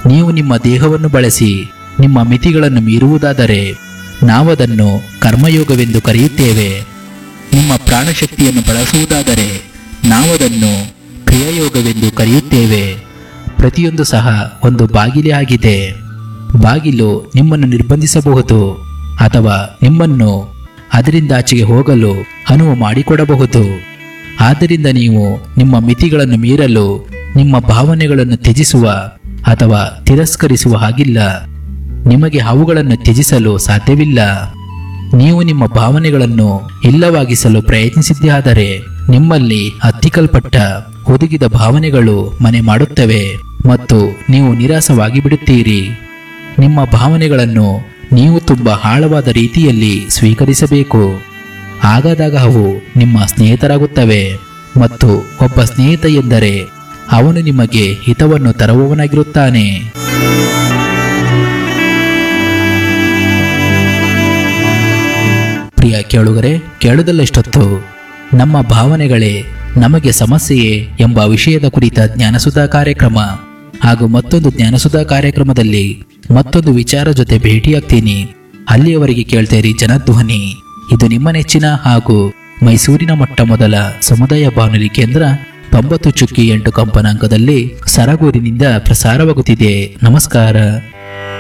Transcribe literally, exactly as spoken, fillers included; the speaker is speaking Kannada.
ನೀವು ನಿಮ್ಮ ದೇಹವನ್ನು ಬಳಸಿ ನಿಮ್ಮ ಮಿತಿಗಳನ್ನು ಮೀರುವುದಾದರೆ ನಾವದನ್ನು ಕರ್ಮಯೋಗವೆಂದು ಕರೆಯುತ್ತೇವೆ. ನಿಮ್ಮ ಪ್ರಾಣಶಕ್ತಿಯನ್ನು ಬಳಸುವುದಾದರೆ ನಾವದನ್ನು ಕ್ರಿಯಾಯೋಗವೆಂದು ಕರೆಯುತ್ತೇವೆ. ಪ್ರತಿಯೊಂದು ಸಹ ಒಂದು ಬಾಗಿಲೇ ಆಗಿದೆ. ಬಾಗಿಲು ನಿಮ್ಮನ್ನು ನಿರ್ಬಂಧಿಸಬಹುದು ಅಥವಾ ನಿಮ್ಮನ್ನು ಅದರಿಂದ ಆಚೆಗೆ ಹೋಗಲು ಅನುವು ಮಾಡಿಕೊಡಬಹುದು. ಆದ್ದರಿಂದ ನೀವು ನಿಮ್ಮ ಮಿತಿಗಳನ್ನು ಮೀರಲು ನಿಮ್ಮ ಭಾವನೆಗಳನ್ನು ತ್ಯಜಿಸುವ ಅಥವಾ ತಿರಸ್ಕರಿಸುವ ಹಾಗಿಲ್ಲ. ನಿಮಗೆ ಅವುಗಳನ್ನು ತ್ಯಜಿಸಲು ಸಾಧ್ಯವಿಲ್ಲ. ನೀವು ನಿಮ್ಮ ಭಾವನೆಗಳನ್ನು ಇಲ್ಲವಾಗಿಸಲು ಪ್ರಯತ್ನಿಸಿದ್ದೇ ಆದರೆ ನಿಮ್ಮಲ್ಲಿ ಹತ್ತಿಕ್ಕಲ್ಪಟ್ಟ ಹುದುಗಿದ ಭಾವನೆಗಳು ಮನೆ ಮಾಡುತ್ತವೆ ಮತ್ತು ನೀವು ನಿರಾಸವಾಗಿ ಬಿಡುತ್ತೀರಿ. ನಿಮ್ಮ ಭಾವನೆಗಳನ್ನು ನೀವು ತುಂಬ ಆಳವಾದ ರೀತಿಯಲ್ಲಿ ಸ್ವೀಕರಿಸಬೇಕು. ಆಗಾದಾಗ ಅವು ನಿಮ್ಮ ಸ್ನೇಹಿತರಾಗುತ್ತವೆ ಮತ್ತು ಒಬ್ಬ ಸ್ನೇಹಿತ ಎಂದರೆ ಅವನು ನಿಮಗೆ ಹಿತವನ್ನು ತರುವವನಾಗಿರುತ್ತಾನೆ. ಪ್ರಿಯ ಕೇಳುಗರೆ, ಕೇಳುವುದಲ್ಲಷ್ಟೊತ್ತು ನಮ್ಮ ಭಾವನೆಗಳೇ ನಮಗೆ ಸಮಸ್ಯೆಯೇ ಎಂಬ ವಿಷಯದ ಕುರಿತ ಜ್ಞಾನಸುಧಾ ಕಾರ್ಯಕ್ರಮ ಹಾಗೂ ಮತ್ತೊಂದು ಜ್ಞಾನಸುಧಾ ಕಾರ್ಯಕ್ರಮದಲ್ಲಿ ಮತ್ತೊಂದು ವಿಚಾರ ಜೊತೆ ಭೇಟಿಯಾಗ್ತೀನಿ. ಅಲ್ಲಿಯವರೆಗೆ ಕೇಳ್ತೇರಿ ಜನಧ್ವನಿ. ಇದು ನಿಮ್ಮ ನೆಚ್ಚಿನ ಹಾಗೂ ಮೈಸೂರಿನ ಮೊಟ್ಟ ಮೊದಲ ಸಮುದಾಯ ಬಾನುಲಿ ಕೇಂದ್ರ ತೊಂಬತ್ತು ಚುಕ್ಕಿ ಎಂಟು ಕಂಪನಾಂಕದಲ್ಲಿ ಸರಗೂರಿನಿಂದ ಪ್ರಸಾರವಾಗುತ್ತಿದೆ. ನಮಸ್ಕಾರ.